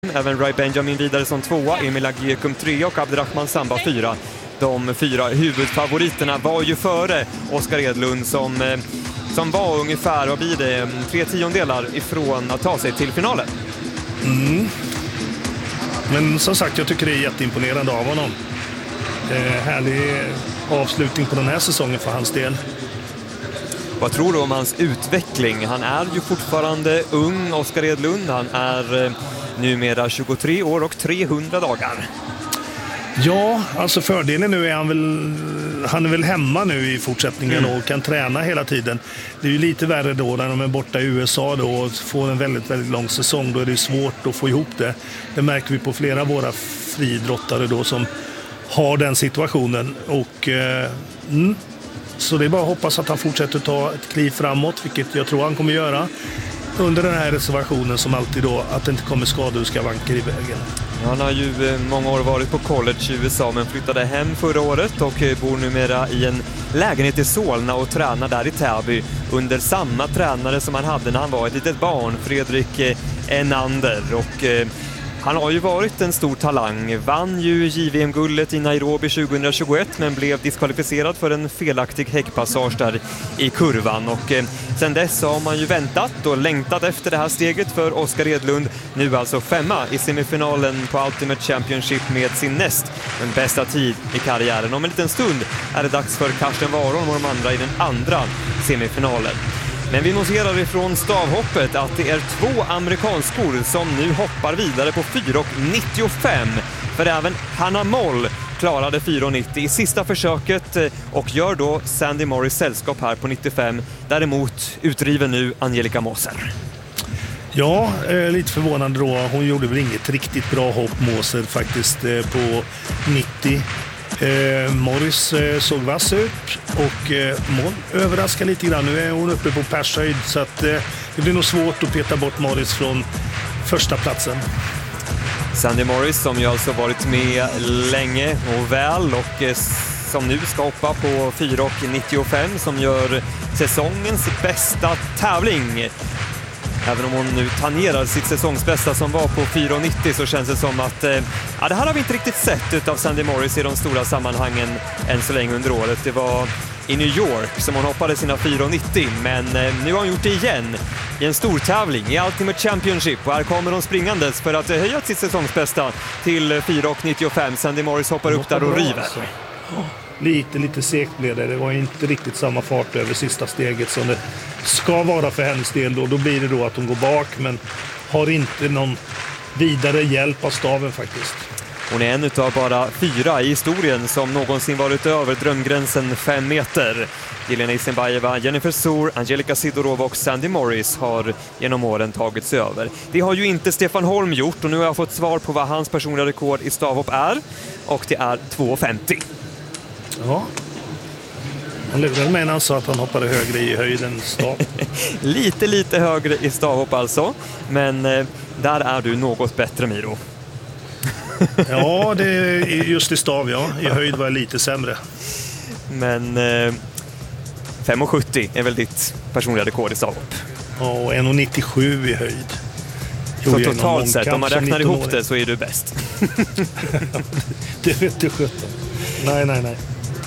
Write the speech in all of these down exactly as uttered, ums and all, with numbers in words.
Även Rai Benjamin vidare som tvåa, Emil Agiekum trea och Abderrahman Samba fyra. De fyra huvudfavoriterna var ju före Oskar Edlund som, som var ungefär, vad blir det, tre tiondelar ifrån att ta sig till finalen. Mm. Men som sagt, jag tycker det är jätteimponerande av honom. Eh, härlig avslutning på den här säsongen för hans del. Vad tror du om hans utveckling? Han är ju fortfarande ung, Oskar Edlund. Han är eh, numera tjugotre år och trehundra dagar. Ja, alltså fördelen nu är han väl han är väl hemma nu i fortsättningen mm. och kan träna hela tiden. Det är ju lite värre då när de är borta i U S A då och får en väldigt, väldigt lång säsong. Då är det svårt att få ihop det. Det märker vi på flera av våra friidrottare då som har den situationen. Och eh, mm, så det är bara att hoppas att han fortsätter ta ett kliv framåt, vilket jag tror han kommer göra under den här reservationen som alltid då, att det inte kommer skador och skavanker i vägen. Han har ju många år varit på college i U S A men flyttade hem förra året och bor numera i en lägenhet i Solna och tränar där i Täby under samma tränare som han hade när han var ett litet barn, Fredrik Enander. Och han har ju varit en stor talang, vann ju J V M-guldet i Nairobi tjugohundratjugoett men blev diskvalificerad för en felaktig häckpassage där i kurvan. Och eh, sen dess har man ju väntat och längtat efter det här steget för Oskar Edlund. Nu alltså femma i semifinalen på Ultimate Championship med sin näst den bästa tid i karriären. Om en liten stund är det dags för Karsten Warholm och de andra i den andra semifinalen. Men vi noterar ifrån stavhoppet att det är två amerikanskor som nu hoppar vidare på fyra nittiofem. För även Hannah Moll klarade fyra nittio i sista försöket och gör då Sandy Morris sällskap här på nittiofem. Däremot utdriven nu Angelica Moser. Ja, eh, lite förvånande då. Hon gjorde väl inget riktigt bra hopp, Moser, faktiskt eh, på nittio. Eh, Morris eh, såg vass ut och eh, Moll överraskar lite grann. Nu är hon uppe på pershöjd så att eh, det blir nog svårt att peta bort Morris från första platsen. Sandy Morris som ju alltså varit med länge och väl och eh, som nu ska hoppa på fyra nittiofem som gör säsongens bästa tävling. Även om hon nu tangerar sitt säsongsbästa som var på fyra nittio så känns det som att eh, ja, det här har vi inte riktigt sett utav Sandy Morris i de stora sammanhangen än så länge under året. Det var i New York som hon hoppade sina fyra nittio men eh, nu har hon gjort det igen i en stor tävling i Ultimate Championship och här kommer hon springandes för att eh, höja sitt säsongsbästa till fyra nittiofem. Sandy Morris hoppar upp där och river. Lite, lite segt blev det. Det var inte riktigt samma fart över sista steget som det ska vara för hennes del. Då, då blir det då att hon går bak men har inte någon vidare hjälp av staven faktiskt. Hon är en utav bara fyra i historien som någonsin varit över drömgränsen fem meter. Jelena Isenbayeva, Jennifer Soor, Angelica Sidorova och Sandy Morris har genom åren tagit sig över. Det har ju inte Stefan Holm gjort och nu har jag fått svar på vad hans personliga rekord i stavhopp är. Och det är två femtio. Ja. Han lurade mig när han sa att han hoppade högre i höjden stav. lite, lite högre i stavhopp alltså. Men eh, där är du något bättre, Miro. Ja, det är just i stav, ja. I höjd var jag lite sämre. Men eh, fem sjuttio är väl ditt personliga rekord i stavhopp? Ja, och en nittiosju i höjd. Så totalt sett, om man räknar ihop det så är du bäst. Det vet du sjutton. Nej, nej, nej.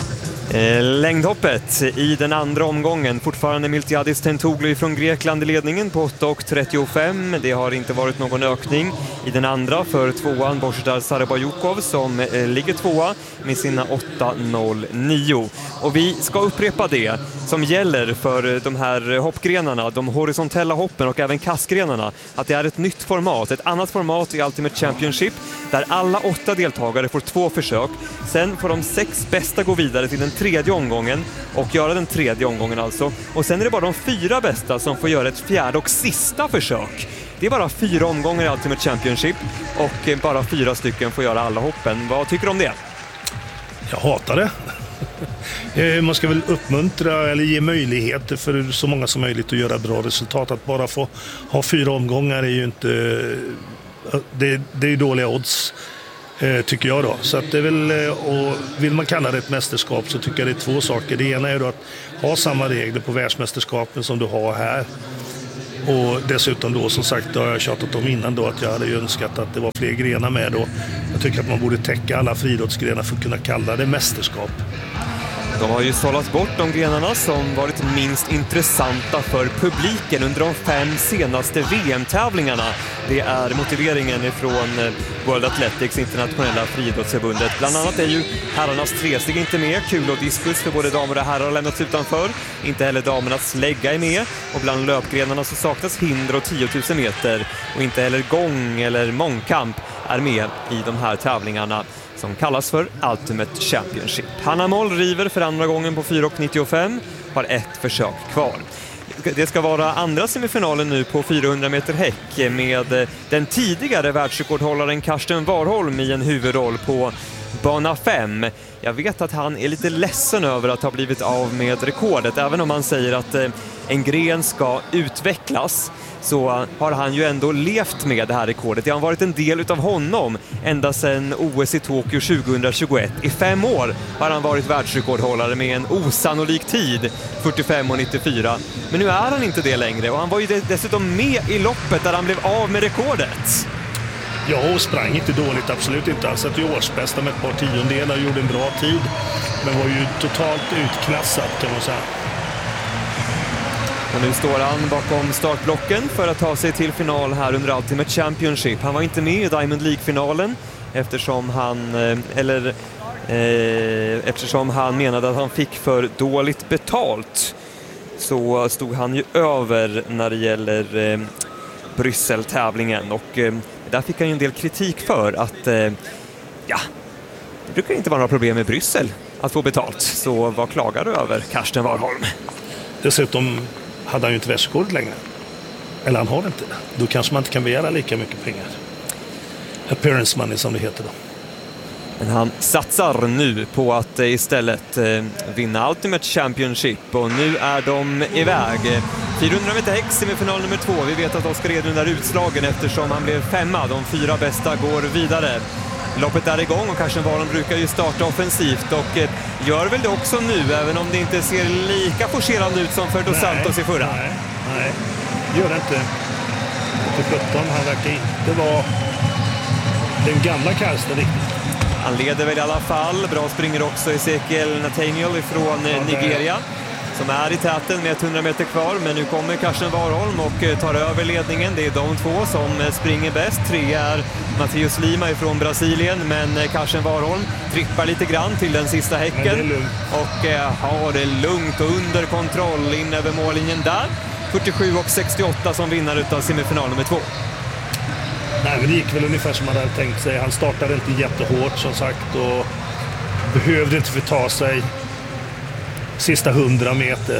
Längdhoppet i den andra omgången. Fortfarande Miltiadis Tentoglou från Grekland i ledningen på åtta trettiofem. Det har inte varit någon ökning i den andra för tvåan Božidar Sarabayukov som eh, ligger tvåa med sina åtta noll nio. Och vi ska upprepa det som gäller för de här hoppgrenarna, de horisontella hoppen och även kastgrenarna, att det är ett nytt format, ett annat format i Ultimate Championship där alla åtta deltagare får två försök. Sen får de sex bästa gå vidare till den tredje omgången och göra den tredje omgången alltså. Och sen är det bara de fyra bästa som får göra ett fjärde och sista försök. Det är bara fyra omgångar i Ultimate Championship och bara fyra stycken får göra alla hoppen. Vad tycker du om det? Jag hatar det. Man ska väl uppmuntra eller ge möjligheter för så många som möjligt att göra bra resultat. Att bara få ha fyra omgångar är ju inte... Det, det är ju dåliga odds, tycker jag då. Så att det är väl, och vill man kalla det ett mästerskap så tycker jag det är två saker. Det ena är då att ha samma regler på världsmästerskapen som du har här. Och dessutom då, som sagt, då har jag tjatat om innan då att jag hade önskat att det var fler grenar med då. Jag tycker att man borde täcka alla friidrottsgrenar för att kunna kalla det mästerskap. De har ju sållat bort de grenarna som varit minst intressanta för publiken under de fem senaste V M-tävlingarna. Det är motiveringen ifrån World Athletics, internationella friidrottsförbundet. Bland annat är ju herrarnas tresteg inte med, kul och diskus för både damer och herrar har lämnats utanför. Inte heller damernas slägga är med, och bland löpgrenarna så saknas hinder och tio tusen meter. Och inte heller gång eller mångkamp är med i de här tävlingarna som kallas för Ultimate Championship. Hanna Moll river för andra gången på fyra nittiofem, har ett försök kvar. Det ska vara andra semifinalen nu på fyrahundra meter häck med den tidigare världsrekordhållaren Karsten Warholm i en huvudroll på bana fem. Jag vet att han är lite ledsen över att ha blivit av med rekordet, även om han säger att en gren ska utvecklas. Så har han ju ändå levt med det här rekordet. Det har varit en del utav honom ända sedan O S i Tokyo tjugohundratjugoett. I fem år har han varit världsrekordhållare med en osannolik tid, fyrtiofem nittiofyra. Men nu är han inte det längre, och han var ju dessutom med i loppet där han blev av med rekordet. Ja, och sprang inte dåligt, absolut inte. Han satt ju årsbästa med ett par tiondelar och gjorde en bra tid. Men var ju totalt utklassad, kan man säga. Och nu står han bakom startblocken för att ta sig till final här under Ultimate Championship. Han var inte med i Diamond League-finalen eftersom han, eller, eh, eftersom han menade att han fick för dåligt betalt. Så stod han ju över när det gäller eh, Bryssel-tävlingen. Och eh, där fick han ju en del kritik för att eh, ja, det brukar inte vara några problem med Bryssel att få betalt. Så vad klagar du över, Karsten Warholm? Dessutom hade han ju inte världsrekord längre. Eller han har det inte. Då kanske man inte kan begära lika mycket pengar. Appearance money som det heter då. Men han satsar nu på att istället vinna Ultimate Championship, och nu är de iväg. fyrahundra meter häck, semifinal nummer två. Vi vet att Oskar Edlund är utslagen eftersom han blev femma. De fyra bästa går vidare. Loppet är igång och Karsten Warholm brukar ju starta offensivt och gör väl det också nu, även om det inte ser lika forcerande ut som för Dos Santos i förra. Nej, nej, gör det inte. För sjutton, han verkar inte vara den gamla Karsten riktigt. Han leder väl i alla fall. Bra springer också Ezekiel Nathaniel ifrån Nigeria, som är i täten med hundra meter kvar. Men nu kommer Karsten Warholm och tar över ledningen. Det är de två som springer bäst. Tre är Matheus Lima ifrån Brasilien, men Karsten Warholm trippar lite grann till den sista häcken och eh, har det lugnt och under kontroll in över mållinjen där. fyrtiosju sextioåtta som vinnare utav semifinal nummer två. Nej, men det gick väl ungefär som man hade tänkt sig. Han startade inte jättehårt som sagt och behövde inte förta sig sista hundra meter.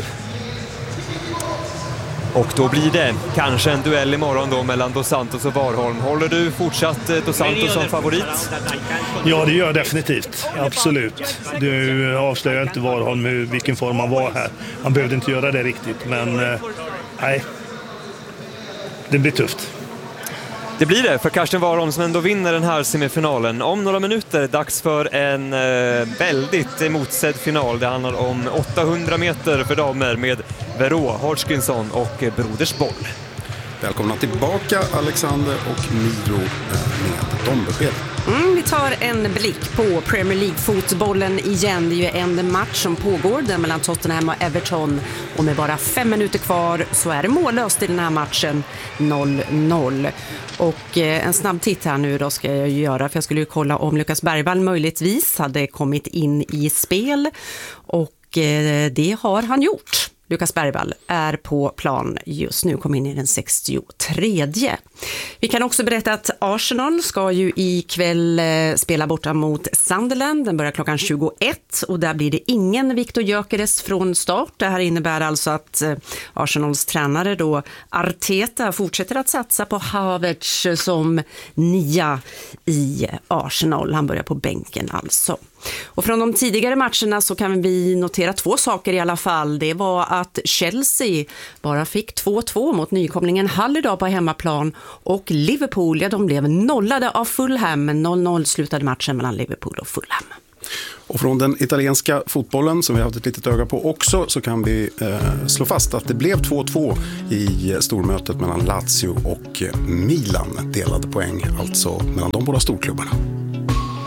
Och då blir det kanske en duell imorgon då mellan Dos Santos och Warholm. Håller du fortsatt Dos Santos som favorit? Ja, det gör jag definitivt. Absolut. Du avslöjar inte Warholm med vilken form han var här. Han behövde inte göra det riktigt, men eh, nej. Det blir tufft. Det blir det för Karsten Warholm som ändå vinner den här semifinalen. Om några minuter dags för en eh, väldigt emotsedd final. Det handlar om åttahundra meter för damer med Vero Hodgkinson och Broders Boll. Välkomna tillbaka Alexander och Miro med de besked. Mm, vi tar en blick på Premier League-fotbollen igen. Det är ju en match som pågår där mellan Tottenham och Everton. Och med bara fem minuter kvar så är det mållöst i den här matchen, noll noll. Och eh, en snabb titt här nu då ska jag göra, för jag skulle ju kolla om Lukas Bergvall möjligtvis hade kommit in i spel. Och eh, det har han gjort. Lukas Bergvall är på plan just nu, kom in i den sextiotredje. Vi kan också berätta att Arsenal ska ju ikväll spela borta mot Sunderland. Den börjar klockan tjugoett och där blir det ingen Victor Gyökeres från start. Det här innebär alltså att Arsenals tränare då Arteta fortsätter att satsa på Havertz som nia i Arsenal. Han börjar på bänken alltså. Och från de tidigare matcherna så kan vi notera två saker i alla fall. Det var att Chelsea bara fick två två mot nykomlingen Hull idag på hemmaplan, och Liverpool, ja, de blev nollade av Fulham. noll noll slutade matchen mellan Liverpool och Fulham. Och från den italienska fotbollen som vi har haft ett litet öga på också så kan vi eh, slå fast att det blev två två i stormötet mellan Lazio och Milan. Delade poäng alltså mellan de båda storklubbarna.